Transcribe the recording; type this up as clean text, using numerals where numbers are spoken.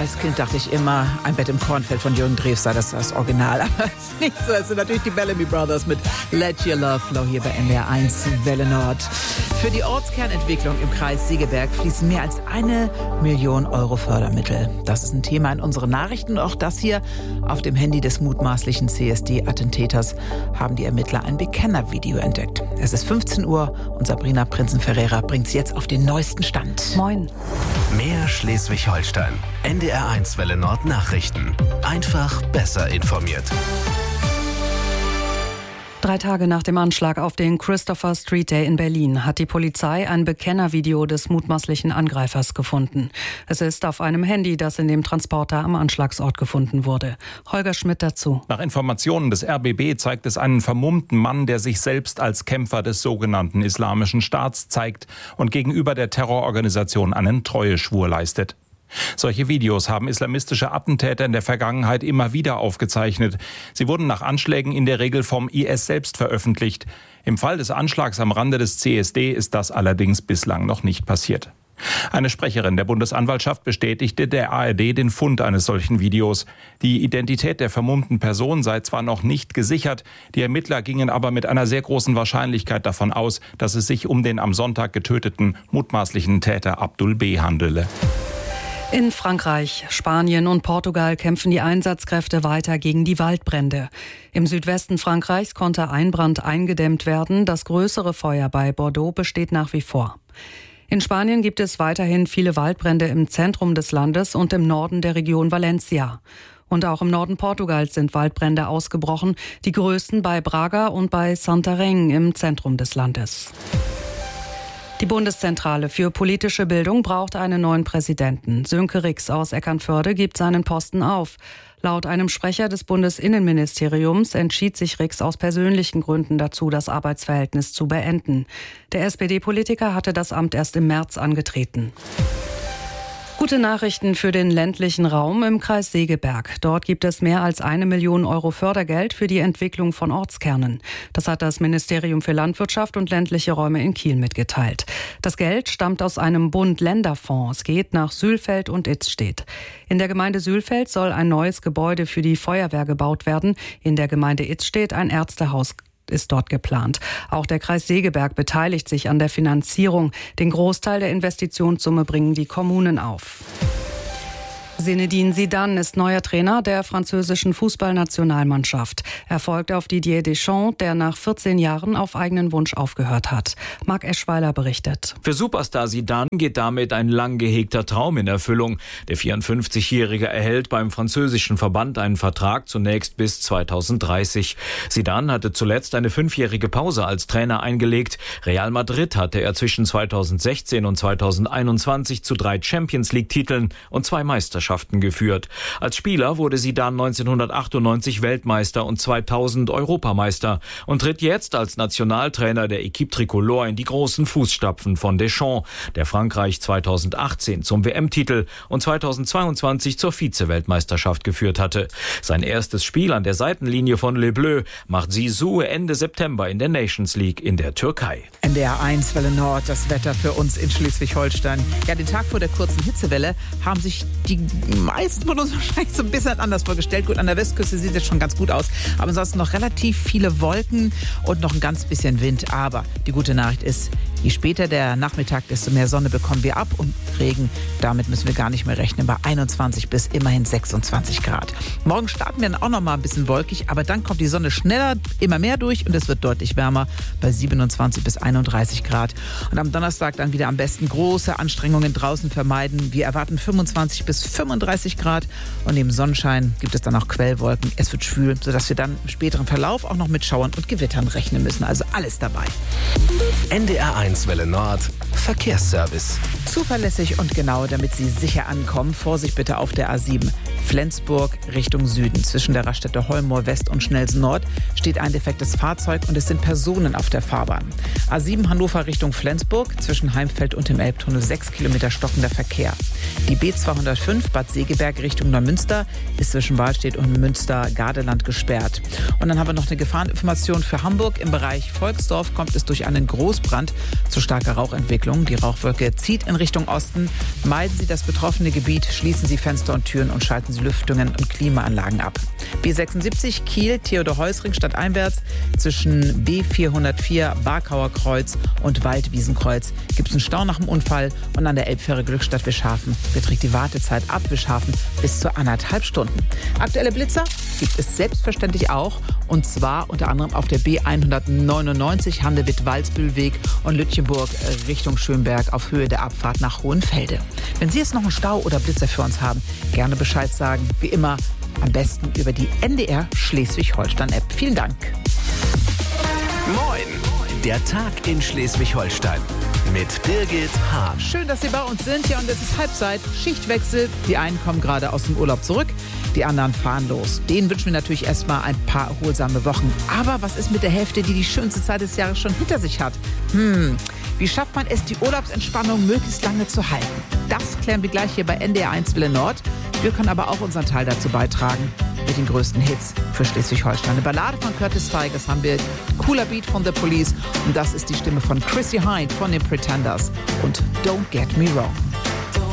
Als Kind dachte ich immer, Ein Bett im Kornfeld von Jürgen Drews sei das Original. Aber es ist nicht so. Es sind natürlich die Bellamy Brothers mit Let Your Love Flow hier bei NDR 1 Welle Nord. Für die Ortskernentwicklung im Kreis Segeberg fließen mehr als 1 Million Euro Fördermittel. Das ist ein Thema in unseren Nachrichten. Auch das hier auf dem Handy des mutmaßlichen CSD-Attentäters haben die Ermittler ein Bekennervideo entdeckt. Es ist 15 Uhr und Sabrina Prinzen-Ferreira bringt sie jetzt auf den neuesten Stand. Moin. Mehr Schleswig-Holstein. NDR 1 Welle Nord Nachrichten. Einfach besser informiert. 3 Tage nach dem Anschlag auf den Christopher Street Day in Berlin hat die Polizei ein Bekennervideo des mutmaßlichen Angreifers gefunden. Es ist auf einem Handy, das in dem Transporter am Anschlagsort gefunden wurde. Holger Schmidt dazu. Nach Informationen des RBB zeigt es einen vermummten Mann, der sich selbst als Kämpfer des sogenannten Islamischen Staats zeigt und gegenüber der Terrororganisation einen Treueschwur leistet. Solche Videos haben islamistische Attentäter in der Vergangenheit immer wieder aufgezeichnet. Sie wurden nach Anschlägen in der Regel vom IS selbst veröffentlicht. Im Fall des Anschlags am Rande des CSD ist das allerdings bislang noch nicht passiert. Eine Sprecherin der Bundesanwaltschaft bestätigte der ARD den Fund eines solchen Videos. Die Identität der vermummten Person sei zwar noch nicht gesichert, die Ermittler gingen aber mit einer sehr großen Wahrscheinlichkeit davon aus, dass es sich um den am Sonntag getöteten mutmaßlichen Täter Abdul B. handele. In Frankreich, Spanien und Portugal kämpfen die Einsatzkräfte weiter gegen die Waldbrände. Im Südwesten Frankreichs konnte ein Brand eingedämmt werden. Das größere Feuer bei Bordeaux besteht nach wie vor. In Spanien gibt es weiterhin viele Waldbrände im Zentrum des Landes und im Norden der Region Valencia. Und auch im Norden Portugals sind Waldbrände ausgebrochen, die größten bei Braga und bei Santarém im Zentrum des Landes. Die Bundeszentrale für politische Bildung braucht einen neuen Präsidenten. Sönke Rix aus Eckernförde gibt seinen Posten auf. Laut einem Sprecher des Bundesinnenministeriums entschied sich Rix aus persönlichen Gründen dazu, das Arbeitsverhältnis zu beenden. Der SPD-Politiker hatte das Amt erst im März angetreten. Gute Nachrichten für den ländlichen Raum im Kreis Segeberg. Dort gibt es mehr als 1 Million Euro Fördergeld für die Entwicklung von Ortskernen. Das hat das Ministerium für Landwirtschaft und ländliche Räume in Kiel mitgeteilt. Das Geld stammt aus einem Bund-Länder-Fonds. Es geht nach Sülfeld und Itzstedt. In der Gemeinde Sülfeld soll ein neues Gebäude für die Feuerwehr gebaut werden. In der Gemeinde Itzstedt ein Ärztehaus ist dort geplant. Auch der Kreis Segeberg beteiligt sich an der Finanzierung. Den Großteil der Investitionssumme bringen die Kommunen auf. Zinedine Zidane ist neuer Trainer der französischen Fußballnationalmannschaft. Er folgt auf Didier Deschamps, der nach 14 Jahren auf eigenen Wunsch aufgehört hat. Marc Eschweiler berichtet. Für Superstar Zidane geht damit ein lang gehegter Traum in Erfüllung. Der 54-Jährige erhält beim französischen Verband einen Vertrag zunächst bis 2030. Zidane hatte zuletzt eine 5-jährige Pause als Trainer eingelegt. Real Madrid hatte er zwischen 2016 und 2021 zu 3 Champions-League-Titeln und 2 Meisterschaften geführt. Als Spieler wurde Zidane 1998 Weltmeister und 2000 Europameister und tritt jetzt als Nationaltrainer der Équipe Tricolore in die großen Fußstapfen von Deschamps, der Frankreich 2018 zum WM-Titel und 2022 zur Vize-Weltmeisterschaft geführt hatte. Sein erstes Spiel an der Seitenlinie von Les Bleus macht Zizou Ende September in der Nations League in der Türkei. NDR 1 Welle Nord, das Wetter für uns in Schleswig-Holstein. Ja, den Tag vor der kurzen Hitzewelle haben sich die meisten von uns wahrscheinlich so ein bisschen anders vorgestellt. Gut, an der Westküste sieht es schon ganz gut aus, aber ansonsten noch relativ viele Wolken und noch ein ganz bisschen Wind. Aber die gute Nachricht ist, je später der Nachmittag, desto mehr Sonne bekommen wir ab und Regen, damit müssen wir gar nicht mehr rechnen, bei 21 bis immerhin 26 Grad. Morgen starten wir dann auch noch mal ein bisschen wolkig, aber dann kommt die Sonne schneller, immer mehr durch und es wird deutlich wärmer bei 27 bis 31 Grad. Und am Donnerstag dann wieder am besten große Anstrengungen draußen vermeiden. Wir erwarten 25 bis 35 Grad und neben Sonnenschein gibt es dann auch Quellwolken. Es wird schwül, sodass wir dann im späteren Verlauf auch noch mit Schauern und Gewittern rechnen müssen. Also alles dabei. NDR 1 Welle Nord Verkehrsservice. Zuverlässig und genau, damit Sie sicher ankommen. Vorsicht bitte auf der A7 Flensburg Richtung Süden. Zwischen der Raststätte Holmoor West und Schnelsen Nord steht ein defektes Fahrzeug und es sind Personen auf der Fahrbahn. A7 Hannover Richtung Flensburg. Zwischen Heimfeld und dem Elbtunnel 6 Kilometer stockender Verkehr. Die B205 Bad Segeberg Richtung Neumünster ist zwischen Wahlstedt und Münster-Gardeland gesperrt. Und dann haben wir noch eine Gefahreninformation für Hamburg. Im Bereich Volksdorf kommt es durch einen Großbrand zu starker Rauchentwicklung. Die Rauchwolke zieht in Richtung Osten. Meiden Sie das betroffene Gebiet, schließen Sie Fenster und Türen und schalten Sie Lüftungen und Klimaanlagen ab. B76 Kiel, Theodor-Heuss-Ring stadteinwärts zwischen B404 Barkauer Kreuz und Waldwiesenkreuz gibt es einen Stau nach dem Unfall und an der Elbfähre Glückstadt Wischhafen beträgt die Wartezeit ab Wischhafen bis zu 1,5 Stunden. Aktuelle Blitzer gibt es selbstverständlich auch und zwar unter anderem auf der B199 Handewitt-Walsbühlweg und Lütjenburg Richtung Schönberg auf Höhe der Abfahrt nach Hohenfelde. Wenn Sie jetzt noch einen Stau oder Blitzer für uns haben, gerne Bescheid sagen. Wie immer am besten über die NDR Schleswig-Holstein-App. Vielen Dank. Moin! Der Tag in Schleswig-Holstein mit Birgit Hahn. Schön, dass Sie bei uns sind. Ja, und es ist Halbzeit, Schichtwechsel. Die einen kommen gerade aus dem Urlaub zurück, die anderen fahren los. Denen wünschen wir natürlich erstmal ein paar erholsame Wochen. Aber was ist mit der Hälfte, die die schönste Zeit des Jahres schon hinter sich hat? Wie schafft man es, die Urlaubsentspannung möglichst lange zu halten? Das klären wir gleich hier bei NDR 1 Welle Nord. Wir können aber auch unseren Teil dazu beitragen mit den größten Hits für Schleswig-Holstein. Eine Ballade von Curtis Tigers haben wir, cooler Beat von The Police und das ist die Stimme von Chrissy Hynde von den Pretenders und Don't Get Me Wrong.